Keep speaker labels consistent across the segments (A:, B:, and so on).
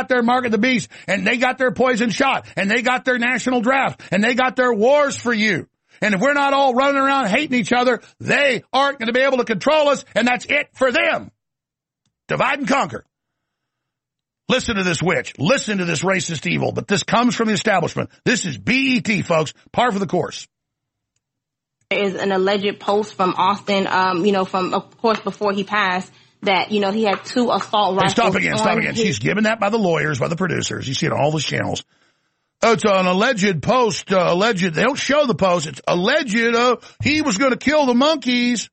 A: got their mark of the beast, and they got their poison shot, and they got their national draft, and they got their wars for you. And if we're not all running around hating each other, they aren't going to be able to control us, and that's it for them. Divide and conquer. Listen to this witch. Listen to this racist evil. But this comes from the establishment. This is BET, folks. Par for the course.
B: There is an alleged post from Austin, from, of course, before he passed, that, he had 2 assault rifles.
A: Stop again. She's given that by the lawyers, by the producers. You see it on all the channels. Oh, it's an alleged post, They don't show the post. It's alleged, he was going to kill the monkeys.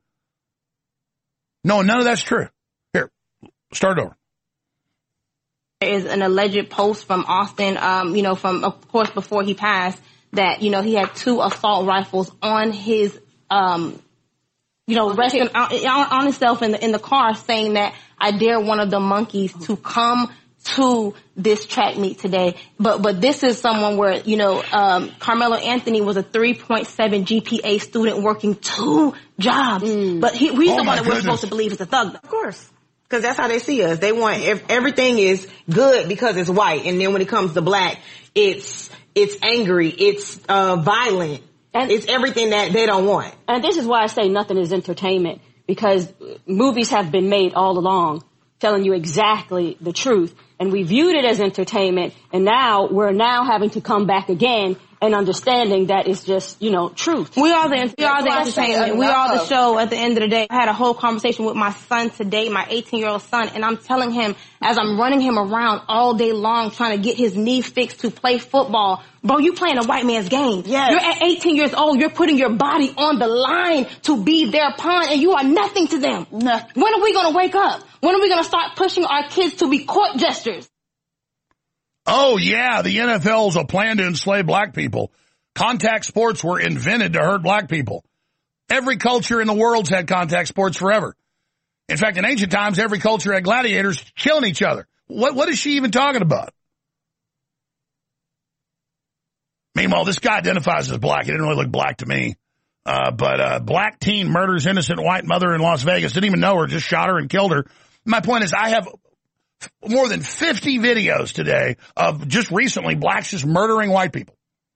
A: No, none of that's true. Here, start over.
B: There is an alleged post from Austin, from, of course, before he passed, that, he had 2 assault rifles on his, resting on himself in the car, saying that I dare one of the monkeys to come to this track meet today. But this is someone where, Carmelo Anthony was a 3.7 GPA student working 2 jobs. But he's the one that we're supposed to believe is a thug.
C: Of course. Because that's how they see us. They want everything is good because it's white. And then when it comes to black, it's angry. It's violent. And it's everything that they don't want.
D: And this is why I say nothing is entertainment. Because movies have been made all along telling you exactly the truth. And we viewed it as entertainment. And now we're having to come back again and understanding that it's just, truth.
B: We are the entertainment. We are the show at the end of the day. I had a whole conversation with my son today, my 18-year-old son, and I'm telling him, as I'm running him around all day long trying to get his knee fixed to play football, bro, you playing a white man's game.
C: Yes.
B: You're at 18 years old. You're putting your body on the line to be their pawn, and you are nothing to them.
C: Nothing.
B: When are we going to wake up? When are we going to start pushing our kids to be court jesters?
A: Oh, yeah, the NFL's a plan to enslave black people. Contact sports were invented to hurt black people. Every culture in the world's had contact sports forever. In fact, in ancient times, every culture had gladiators killing each other. What is she even talking about? Meanwhile, this guy identifies as black. He didn't really look black to me. But black teen murders innocent white mother in Las Vegas. Didn't even know her, just shot her and killed her. My point is, I have more than 50 videos today of just recently blacks just murdering white people.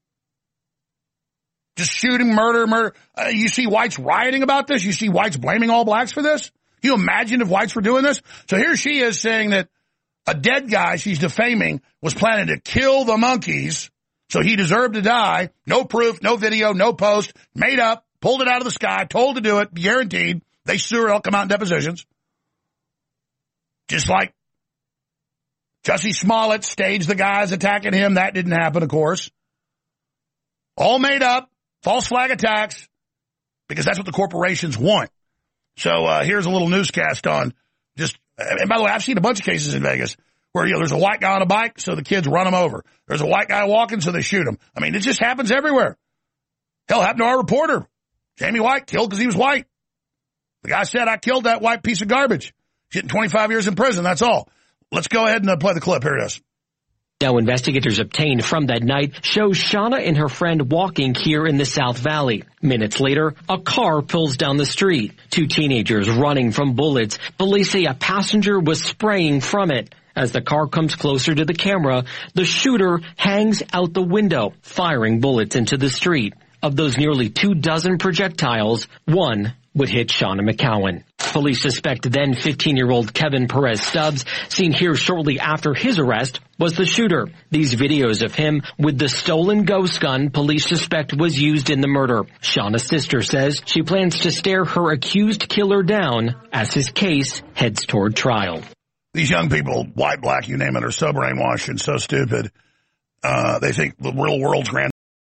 A: Just shooting, murder. You see whites rioting about this? You see whites blaming all blacks for this? Can you imagine if whites were doing this? So here she is saying that a dead guy she's defaming was planning to kill the monkeys, so he deserved to die. No proof, no video, no post, made up, pulled it out of the sky, told to do it, guaranteed. They sue her, it'll come out in depositions. Just like Jussie Smollett staged the guys attacking him. That didn't happen, of course. All made up, false flag attacks, because that's what the corporations want. So here's a little newscast on just, and by the way, I've seen a bunch of cases in Vegas where, there's a white guy on a bike, so the kids run him over. There's a white guy walking, so they shoot him. I mean, it just happens everywhere. Hell, happened to our reporter. Jamie White, killed because he was white. The guy said, I killed that white piece of garbage. Getting 25 years in prison, that's all. Let's go ahead and play the clip. Here it is.
E: Now, investigators obtained from that night shows Shauna and her friend walking here in the South Valley. Minutes later, a car pulls down the street. 2 teenagers running from bullets. Police say a passenger was spraying from it. As the car comes closer to the camera, the shooter hangs out the window, firing bullets into the street. Of those nearly 24 projectiles, 1 would hit Shauna McCowan. Police suspect then 15-year-old Kevin Perez Stubbs, seen here shortly after his arrest, was the shooter. These videos of him with the stolen ghost gun police suspect was used in the murder. Shauna's sister says she plans to stare her accused killer down as his case heads toward trial.
A: These young people, white, black, you name it, are so brainwashed and so stupid. They think the real world's grand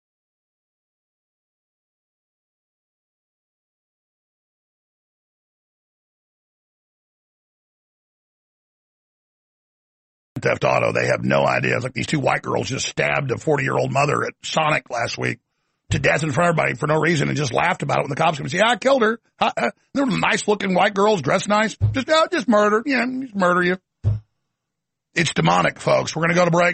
A: theft auto. They have no idea. It's like these 2 white girls just stabbed a 40-year-old mother at Sonic last week to death in front of everybody for no reason and just laughed about it when the cops came and said, I killed her. They were nice-looking white girls, dressed nice. Just murder. Just murder you. It's demonic, folks. We're going to go to break.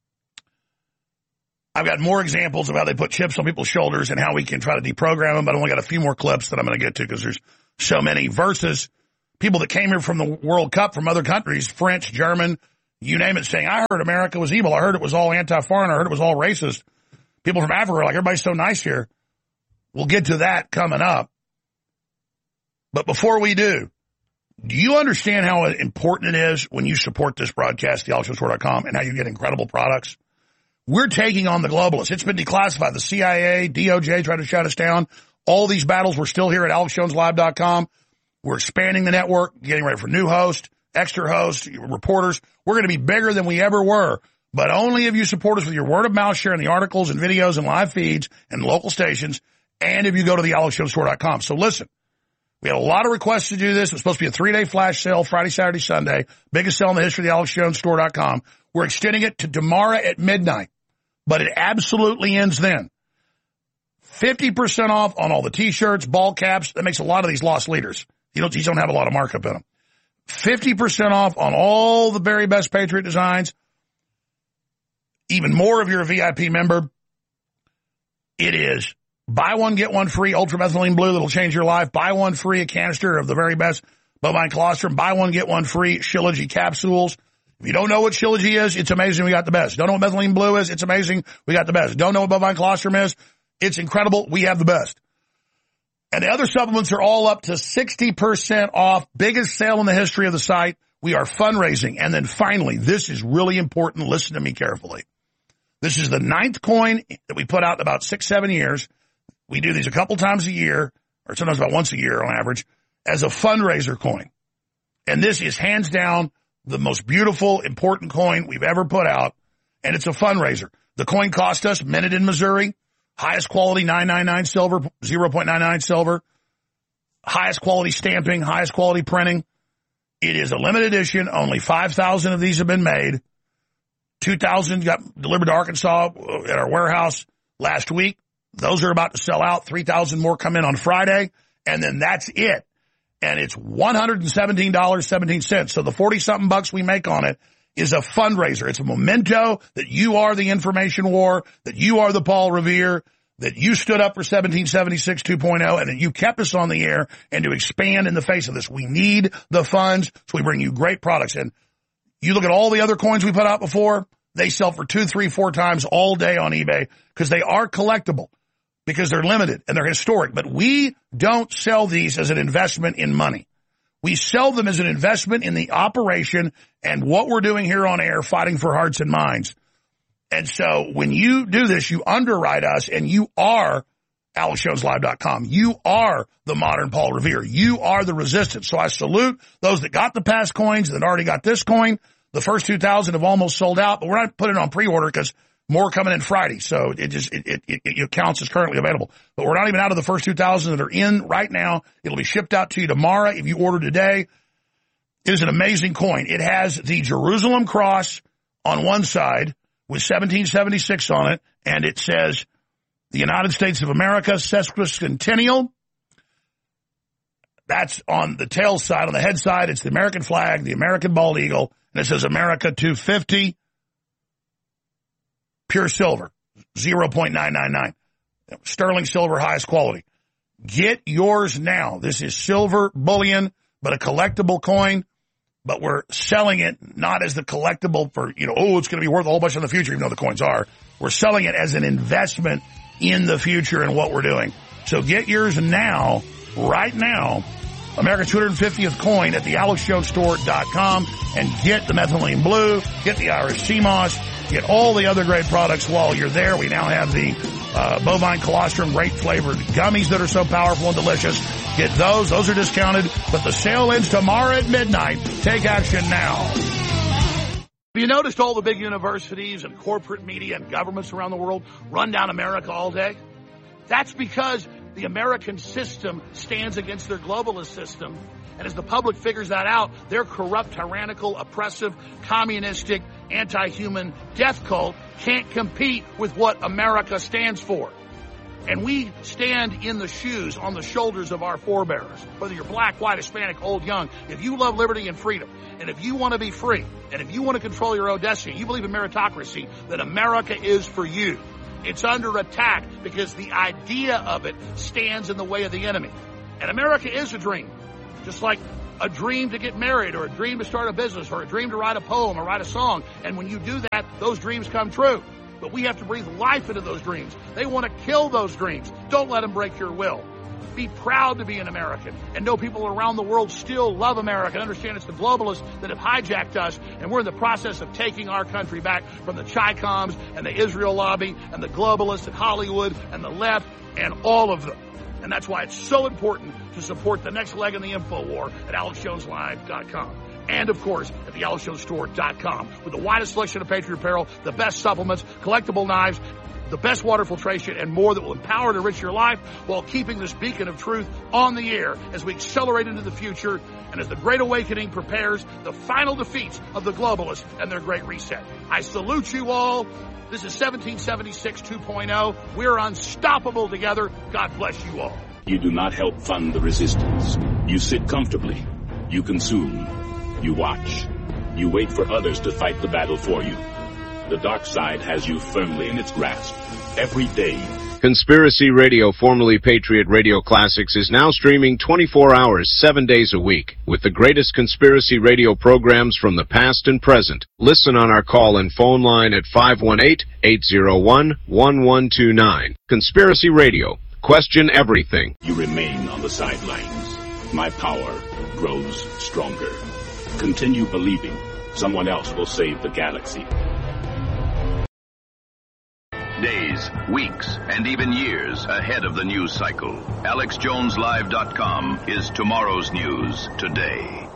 A: I've got more examples of how they put chips on people's shoulders and how we can try to deprogram them, but I only got a few more clips that I'm going to get to because there's so many, versus people that came here from the World Cup from other countries, French, German, you name it, saying, I heard America was evil. I heard it was all anti-foreign. I heard it was all racist. People from Africa are like, everybody's so nice here. We'll get to that coming up. But before we do you understand how important it is when you support this broadcast, thealexjohnstore.com, and how you get incredible products? We're taking on the globalists. It's been declassified. The CIA, DOJ tried to shut us down. All these battles, we're still here at alexjoneslive.com. We're expanding the network, getting ready for new hosts, extra hosts, reporters. We're going to be bigger than we ever were. But only if you support us with your word of mouth, sharing the articles and videos and live feeds and local stations, and if you go to thealexjonesstore.com. So listen, we had a lot of requests to do this. It was supposed to be a 3-day flash sale, Friday, Saturday, Sunday. Biggest sale in the history of thealexjonesstore.com. We're extending it to tomorrow at midnight, but it absolutely ends then. 50% off on all the T-shirts, ball caps. That makes a lot of these lost leaders. These don't have a lot of markup in them. 50% off on all the very best Patriot designs. Even more if you're a VIP member. It is buy one, get one free ultramethylene blue that'll change your life. Buy one free, a canister of the very best bovine colostrum. Buy one, get one free, Shilajit capsules. If you don't know what Shilajit is, it's amazing we got the best. Don't know what methylene blue is, it's amazing we got the best. Don't know what bovine colostrum is, it's incredible, we have the best. And the other supplements are all up to 60% off. Biggest sale in the history of the site. We are fundraising. And then finally, this is really important. Listen to me carefully. This is the 9th coin that we put out in about 6-7 years. We do these a couple times a year, or sometimes about once a year on average, as a fundraiser coin. And this is hands down the most beautiful, important coin we've ever put out. And it's a fundraiser. The coin cost us, minted in Missouri, highest quality 999 silver, 0.99 silver, highest quality stamping, highest quality printing. It is a limited edition. Only 5,000 of these have been made. 2,000 got delivered to Arkansas at our warehouse last week. Those are about to sell out. 3,000 more come in on Friday. And then that's it. And it's $117.17. So the 40-something bucks we make on it is a fundraiser. It's a memento that you are the information war, that you are the Paul Revere, that you stood up for 1776 2.0, and that you kept us on the air and to expand in the face of this. We need the funds, so we bring you great products. And you look at all the other coins we put out before, they sell for 2, 3, 4 times all day on eBay because they are collectible, because they're limited and they're historic. But we don't sell these as an investment in money. We sell them as an investment in the operation and what we're doing here on air, fighting for hearts and minds. And so when you do this, you underwrite us, and you are AlexJonesLive.com. You are the modern Paul Revere. You are the resistance. So I salute those that got the past coins, that already got this coin. The first 2,000 have almost sold out, but we're not putting it on pre-order because more coming in Friday. So it counts as currently available. But we're not even out of the first 2,000 that are in right now. It'll be shipped out to you tomorrow if you order today. It is an amazing coin. It has the Jerusalem cross on one side with 1776 on it, and it says the United States of America sesquicentennial. That's on the tail side. On the head side, it's the American flag, the American bald eagle, and it says America 250. Pure silver, 0.999. Sterling silver, highest quality. Get yours now. This is silver bullion, but a collectible coin. But we're selling it not as the collectible for, it's going to be worth a whole bunch in the future, even though the coins are. We're selling it as an investment in the future and what we're doing. So get yours now, right now. America's 250th coin at the AlexJonesStore.com, and get the methylene blue, get the Irish sea moss, get all the other great products while you're there. We now have the bovine colostrum, great flavored gummies that are so powerful and delicious. Get those. Those are discounted, but the sale ends tomorrow at midnight. Take action now. Have you noticed all the big universities and corporate media and governments around the world run down America all day? That's because the American system stands against their globalist system. And as the public figures that out, their corrupt, tyrannical, oppressive, communistic, anti-human death cult can't compete with what America stands for. And we stand in the shoes, on the shoulders of our forebears. Whether you're black, white, Hispanic, old, young, if you love liberty and freedom, and if you want to be free, and if you want to control your own destiny, you believe in meritocracy, then America is for you. It's under attack because the idea of it stands in the way of the enemy. And America is a dream. Just like a dream to get married or a dream to start a business or a dream to write a poem or write a song. And when you do that, those dreams come true. But we have to breathe life into those dreams. They want to kill those dreams. Don't let them break your will. Be proud to be an American and know people around the world still love America and understand it's the globalists that have hijacked us, and we're in the process of taking our country back from the Chi-Coms and the Israel lobby and the globalists at Hollywood and the left and all of them. And that's why it's so important to support the next leg in the info war at AlexJonesLive.com. And, of course, at the AlexJonesStore.com with the widest selection of Patriot apparel, the best supplements, collectible knives, the best water filtration, and more that will empower and enrich your life while keeping this beacon of truth on the air as we accelerate into the future and as the Great Awakening prepares the final defeats of the globalists and their Great Reset. I salute you all. This is 1776 2.0. We're unstoppable together. God bless you all.
F: You do not help fund the resistance. You sit comfortably. You consume. You watch. You wait for others to fight the battle for you. The dark side has you firmly in its grasp. Every day.
G: Conspiracy Radio, formerly Patriot Radio Classics, is now streaming 24 hours, 7 days a week, with the greatest conspiracy radio programs from the past and present. Listen on our call and phone line at 518-801-1129. Conspiracy Radio. Question everything.
F: You remain on the sidelines. My power grows stronger. Continue believing. Someone else will save the galaxy.
H: Days, weeks, and even years ahead of the news cycle. AlexJonesLive.com is tomorrow's news today.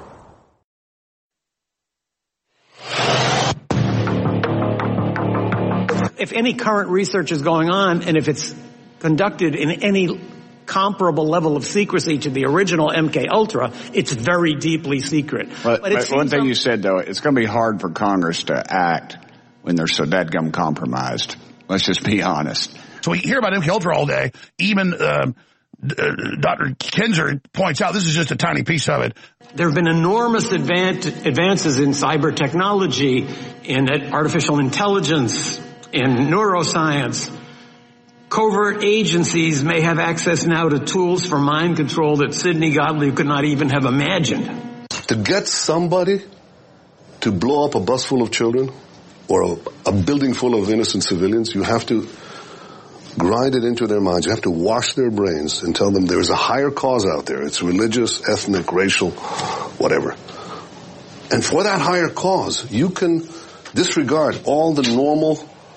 I: If any current research is going on, and if it's conducted in any comparable level of secrecy to the original MKUltra, it's very deeply secret.
J: But one thing you said, though, it's going to be hard for Congress to act when they're so dadgum compromised. Let's just be honest.
A: So we hear about MKUltra all day. Even Dr. Kinzer points out this is just a tiny piece of it.
I: There have been enormous advances in cyber technology, in artificial intelligence, in neuroscience. Covert agencies may have access now to tools for mind control that Sidney Gottlieb could not even have imagined.
K: To get somebody to blow up a bus full of children or a building full of innocent civilians, you have to grind it into their minds. You have to wash their brains and tell them there is a higher cause out there. It's religious, ethnic, racial, whatever. And for that higher cause, you can disregard all the normal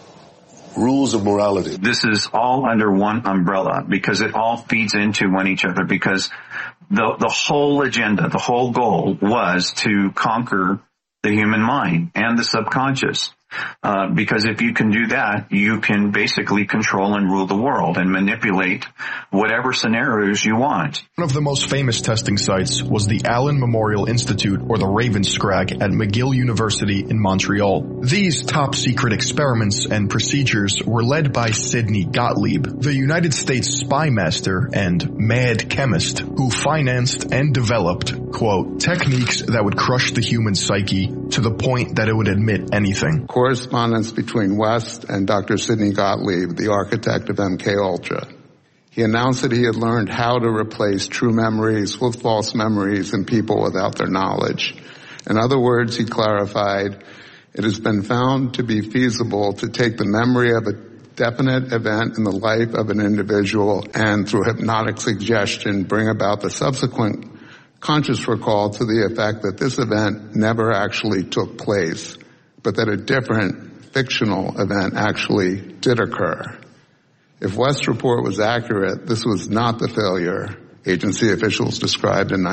K: rules of morality.
L: This is all under one umbrella because it all feeds into each other, because the whole agenda, the whole goal was to conquer the human mind and the subconscious. Because if you can do that, you can basically control and rule the world and manipulate whatever scenarios you want.
M: One of the most famous testing sites was the Allen Memorial Institute, or the Ravenscrag, at McGill University in Montreal. These top-secret experiments and procedures were led by Sidney Gottlieb, the United States spy master and mad chemist who financed and developed, quote, techniques that would crush the human psyche to the point that it would admit anything.
N: Correspondence between West and Dr. Sidney Gottlieb, the architect of MKUltra. He announced that he had learned how to replace true memories with false memories in people without their knowledge. In other words, he clarified, it has been found to be feasible to take the memory of a definite event in the life of an individual and through hypnotic suggestion bring about the subsequent conscious recall to the effect that this event never actually took place, but that a different fictional event actually did occur. If West's report was accurate, this was not the failure agency officials described in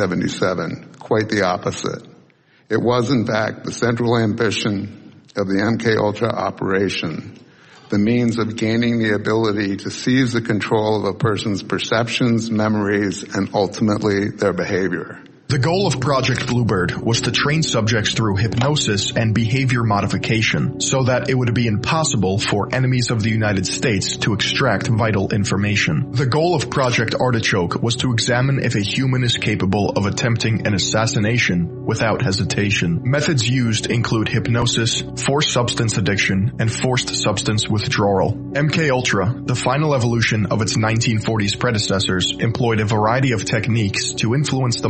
N: 1977. Quite the opposite. It was, in fact, the central ambition of the MKUltra operation, the means of gaining the ability to seize the control of a person's perceptions, memories, and ultimately their behavior.
M: The goal of Project Bluebird was to train subjects through hypnosis and behavior modification so that it would be impossible for enemies of the United States to extract vital information. The goal of Project Artichoke was to examine if a human is capable of attempting an assassination without hesitation. Methods used include hypnosis, forced substance addiction, and forced substance withdrawal. MKUltra, the final evolution of its 1940s predecessors, employed a variety of techniques to influence the minds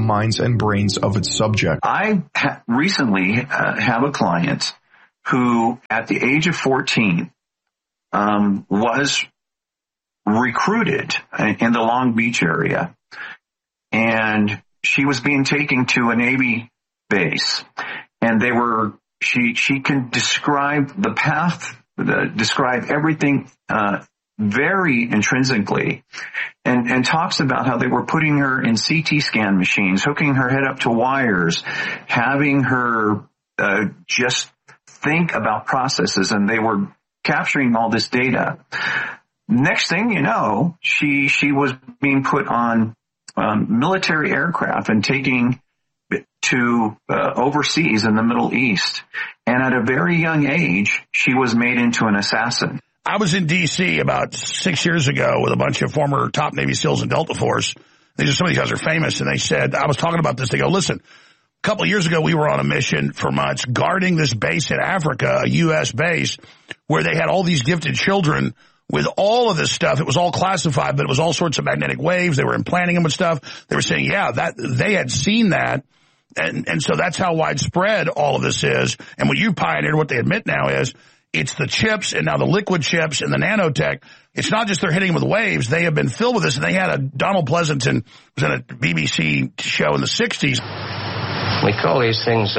M: and brains of its subject.
L: I recently have a client who, at the age of 14, was recruited in the Long Beach area, and she was being taken to a Navy base, and she can describe the path, describe everything very intrinsically, and talks about how they were putting her in CT scan machines, hooking her head up to wires, having her just think about processes, and they were capturing all this data. Next thing you know, she was being put on military aircraft and taking to overseas in the Middle East. And at a very young age, she was made into an assassin.
A: I was in D.C. about 6 years ago with a bunch of former top Navy SEALs in Delta Force. Some of these guys are famous, and they said, I was talking about this, they go, listen, a couple of years ago we were on a mission for months guarding this base in Africa, a U.S. base, where they had all these gifted children with all of this stuff. It was all classified, but it was all sorts of magnetic waves. They were implanting them with stuff. They were saying, yeah, that they had seen that. And so that's how widespread all of this is. And what you pioneered, what they admit now is, it's the chips and now the liquid chips and the nanotech. It's not just they're hitting them with waves. They have been filled with this. And they had Donald Pleasanton was in a BBC show in the 60s.
O: We call these things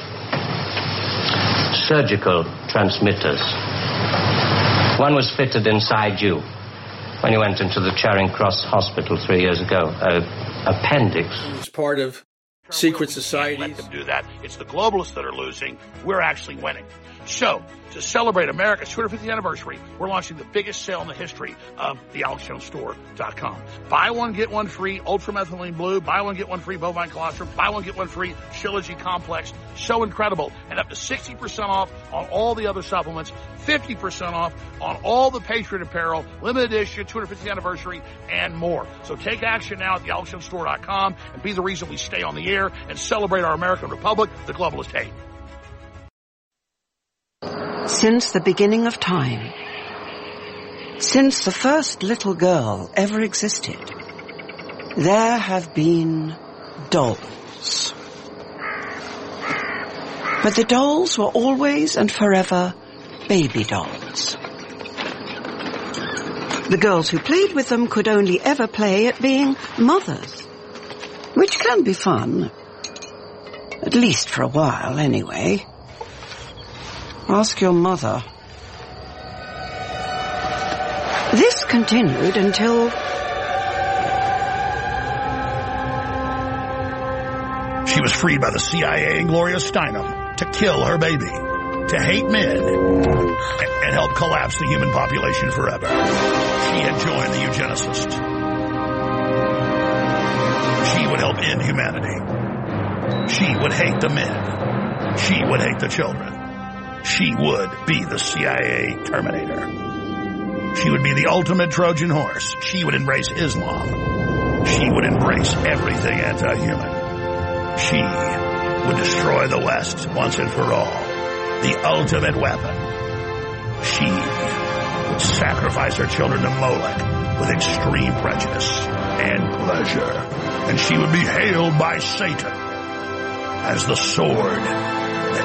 O: surgical transmitters. One was fitted inside you when you went into the Charing Cross Hospital 3 years ago. Appendix.
P: It's part of secret society.
A: Let them do that. It's the globalists that are losing. We're actually winning. So, to celebrate America's 250th anniversary, we're launching the biggest sale in the history of the AlexJonesStore.com. Buy one, get one free ultramethylene blue. Buy one, get one free bovine colostrum. Buy one, get one free Shilajit complex. So incredible. And up to 60% off on all the other supplements. 50% off on all the Patriot apparel, limited edition, 250th anniversary, and more. So take action now at the AlexJonesStore.com and be the reason we stay on the air and celebrate our American Republic, the globalist hate.
Q: Since the beginning of time, since the first little girl ever existed, there have been dolls. But the dolls were always and forever baby dolls. The girls who played with them could only ever play at being mothers, which can be fun, at least for a while anyway. Ask your mother. This continued until...
A: she was freed by the CIA and Gloria Steinem to kill her baby, to hate men, and help collapse the human population forever. She had joined the eugenicists. She would help end humanity. She would hate the men. She would hate the children. She would be the CIA Terminator. She would be the ultimate Trojan horse. She would embrace Islam. She would embrace everything anti-human. She would destroy the West once and for all. The ultimate weapon. She would sacrifice her children to Molech with extreme prejudice and pleasure. And she would be hailed by Satan as the sword